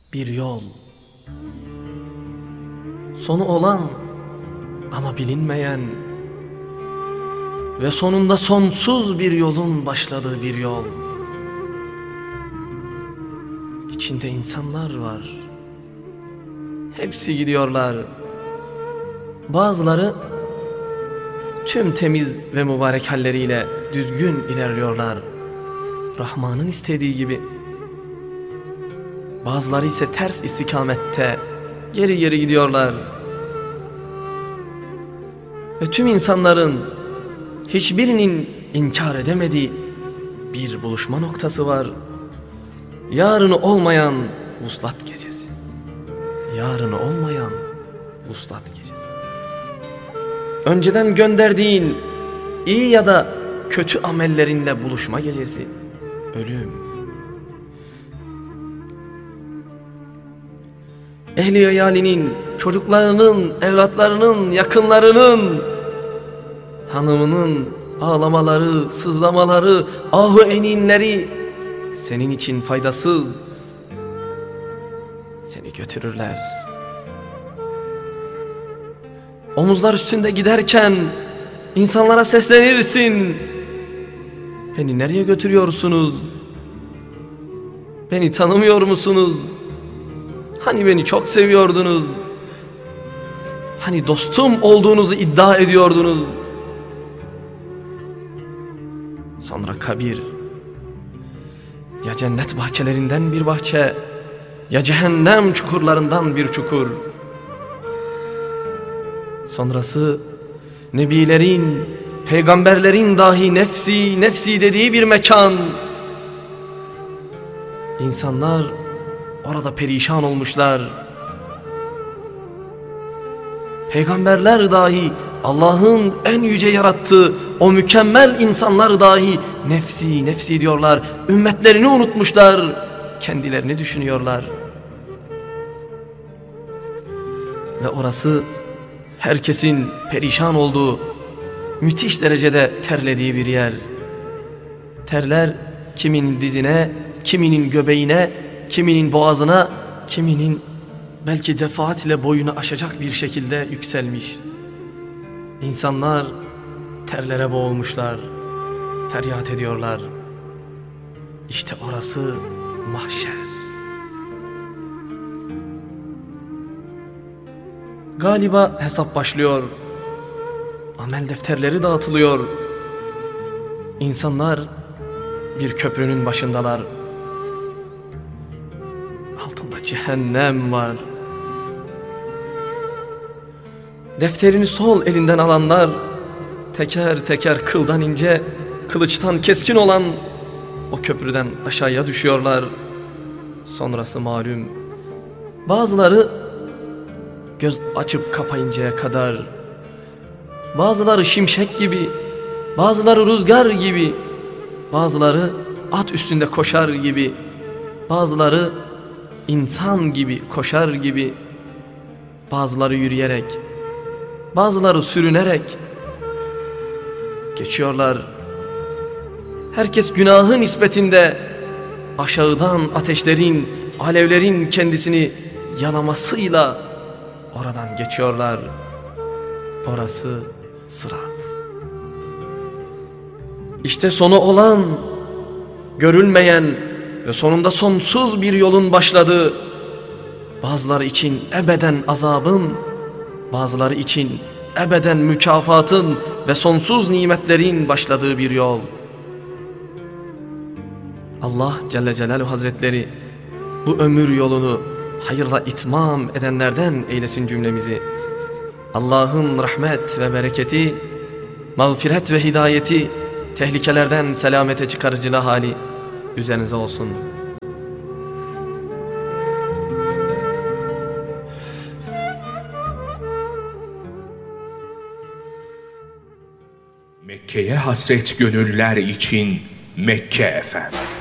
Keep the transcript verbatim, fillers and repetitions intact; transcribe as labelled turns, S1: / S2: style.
S1: bir yol. Sonu olan ama bilinmeyen ve sonunda sonsuz bir yolun başladığı bir yol. İçinde insanlar var. Hepsi gidiyorlar. Bazıları tüm temiz ve mübarek halleriyle düzgün ilerliyorlar, Rahman'ın istediği gibi. Bazıları ise ters istikamette geri geri gidiyorlar. Ve tüm insanların hiçbirinin inkar edemediği bir buluşma noktası var. Yarını olmayan vuslat gecesi. Yarını olmayan vuslat gecesi. Önceden gönderdiğin iyi ya da kötü amellerinle buluşma gecesi. Ölüm. Ehli hayalinin, çocuklarının, evlatlarının, yakınlarının, hanımının ağlamaları, sızlamaları, ahu eninleri senin için faydasız. Seni götürürler. Omuzlar üstünde giderken insanlara seslenirsin. Beni nereye götürüyorsunuz? Beni tanımıyor musunuz? Hani beni çok seviyordunuz? Hani dostum olduğunuzu iddia ediyordunuz? Sonra kabir. Ya cennet bahçelerinden bir bahçe, ya cehennem çukurlarından bir çukur. Sonrası nebilerin, peygamberlerin dahi nefsi nefsi dediği bir mekan. İnsanlar orada perişan olmuşlar. Peygamberler dahi, Allah'ın en yüce yarattığı o mükemmel insanlar dahi nefsi nefsi diyorlar. Ümmetlerini unutmuşlar, kendilerini düşünüyorlar. Ve orası herkesin perişan olduğu, müthiş derecede terlediği bir yer. Terler kiminin dizine, kiminin göbeğine, kiminin boğazına, kiminin belki defaat ile boyunu aşacak bir şekilde yükselmiş. İnsanlar terlere boğulmuşlar, feryat ediyorlar. İşte orası mahşer. Galiba hesap başlıyor. Amel defterleri dağıtılıyor. İnsanlar bir köprünün başındalar. Altında cehennem var. Defterini sol elinden alanlar teker teker kıldan ince, kılıçtan keskin olan o köprüden aşağıya düşüyorlar. Sonrası malum. Bazıları göz açıp kapayıncaya kadar, bazıları şimşek gibi, bazıları rüzgar gibi, bazıları at üstünde koşar gibi, bazıları insan gibi koşar gibi, bazıları yürüyerek, bazıları sürünerek geçiyorlar. Herkes günahı nispetinde aşağıdan ateşlerin, alevlerin kendisini yalamasıyla oradan geçiyorlar. Orası Sırat. İşte sonu olan, görülmeyen ve sonunda sonsuz bir yolun başladığı, bazıları için ebeden azabın, bazıları için ebeden mükafatın ve sonsuz nimetlerin başladığı bir yol. Allah Celle Celaluhu Hazretleri bu ömür yolunu hayırla itmam edenlerden eylesin cümlemizi. Allah'ın rahmet ve bereketi, mağfiret ve hidayeti, tehlikelerden selamete çıkarıcılığı hali üzerinize olsun.
S2: Mekke'ye hasret gönüller için Mekke Efem.